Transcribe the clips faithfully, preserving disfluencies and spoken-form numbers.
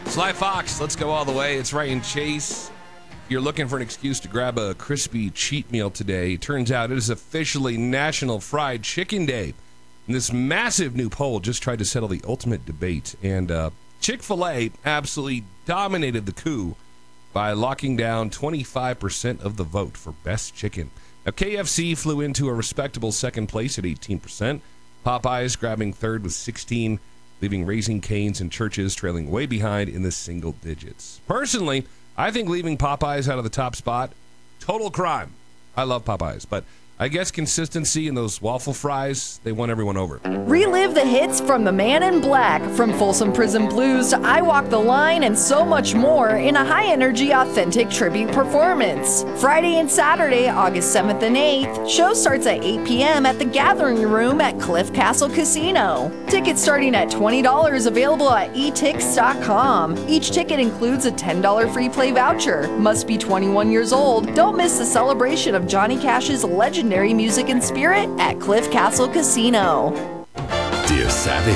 Sly Fox, let's go all the way. It's Ryan Chase. If you're looking for an excuse to grab a crispy cheat meal today, turns out it is officially National Fried Chicken Day. And this massive new poll just tried to settle the ultimate debate. And uh, Chick-fil-A absolutely dominated the coup by locking down twenty-five percent of the vote for best chicken. Now, K F C flew into a respectable second place at eighteen percent. Popeyes grabbing third with sixteen percent. Leaving Raising Cane's and Church's trailing way behind in the single digits. Personally, I think leaving Popeyes out of the top spot, total crime. I love Popeyes, but I guess consistency in those waffle fries, they won everyone over. Relive the hits from The Man in Black, from Folsom Prison Blues to I Walk the Line and so much more in a high-energy, authentic tribute performance. Friday and Saturday, August seventh and eighth. Show starts at eight p.m. at the Gathering Room at Cliff Castle Casino. Tickets starting at twenty dollars, available at e tix dot com. Each ticket includes a ten dollars free play voucher. Must be twenty-one years old. Don't miss the celebration of Johnny Cash's legendary music and spirit at Cliff Castle Casino. Dear Savvy,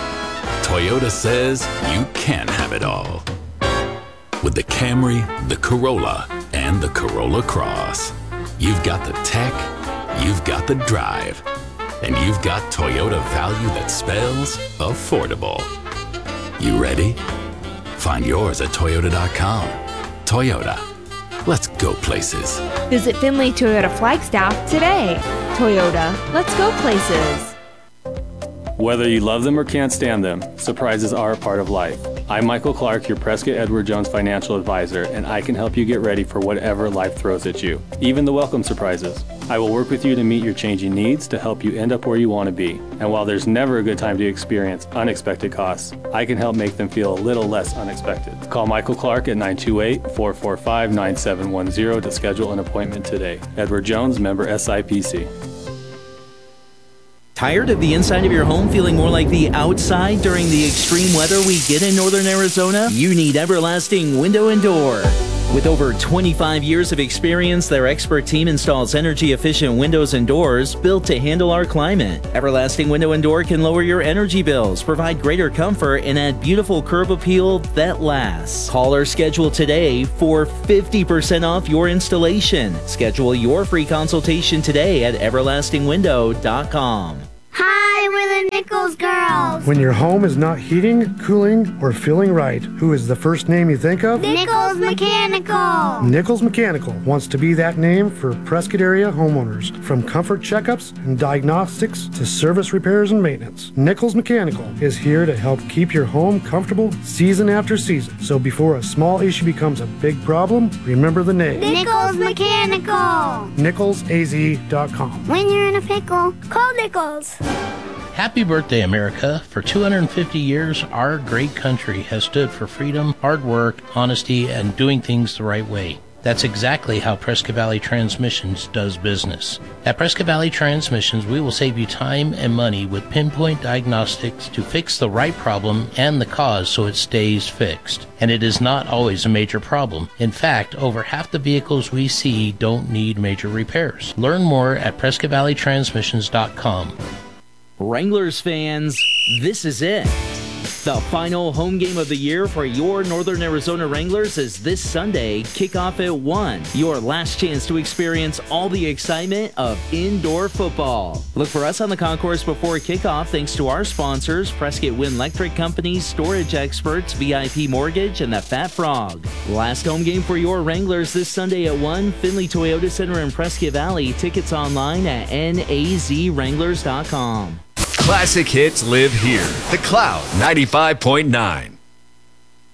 Toyota says you can have it all. With the Camry, the Corolla, and the Corolla Cross. You've got the tech, you've got the drive, and you've got Toyota value that spells affordable. You ready? Find yours at toyota dot com. Toyota. Let's go places. Visit Finley Toyota Flagstaff today. Toyota, let's go places. Whether you love them or can't stand them, surprises are a part of life. I'm Michael Clark, your Prescott Edward Jones financial advisor, and I can help you get ready for whatever life throws at you, even the welcome surprises. I will work with you to meet your changing needs to help you end up where you want to be. And while there's never a good time to experience unexpected costs, I can help make them feel a little less unexpected. Call Michael Clark at nine two eight, four four five, nine seven one zero to schedule an appointment today. Edward Jones, member S I P C. Tired of the inside of your home feeling more like the outside during the extreme weather we get in northern Arizona? You need Everlasting Window and Door. With over twenty-five years of experience, their expert team installs energy-efficient windows and doors built to handle our climate. Everlasting Window and Door can lower your energy bills, provide greater comfort, and add beautiful curb appeal that lasts. Call or schedule today for fifty percent off your installation. Schedule your free consultation today at everlasting window dot com. Hi, we're the Nichols girls. When your home is not heating, cooling, or feeling right, who is the first name you think of? Nichols Mechanical. Nichols Mechanical wants to be that name for Prescott area homeowners. From comfort checkups and diagnostics to service repairs and maintenance, Nichols Mechanical is here to help keep your home comfortable season after season. So before a small issue becomes a big problem, remember the name. Nichols Mechanical. Nichols A Z dot com. When you're in a pickle, call Nichols. Happy birthday, America. For two hundred fifty years, our great country has stood for freedom, hard work, honesty, and doing things the right way. That's exactly how Prescott Valley Transmissions does business. At Prescott Valley Transmissions, we will save you time and money with pinpoint diagnostics to fix the right problem and the cause so it stays fixed. And it is not always a major problem. In fact, over half the vehicles we see don't need major repairs. Learn more at prescott valley transmissions dot com. Wranglers fans, this is it. The final home game of the year for your Northern Arizona Wranglers is this Sunday, kickoff at one. Your last chance to experience all the excitement of indoor football. Look for us on the concourse before kickoff thanks to our sponsors, Prescott Wind Electric Company, Storage Experts, V I P Mortgage, and the Fat Frog. Last home game for your Wranglers this Sunday at one, Finley Toyota Center in Prescott Valley. Tickets online at N A Z wranglers dot com. Classic hits live here. The Cloud ninety-five point nine.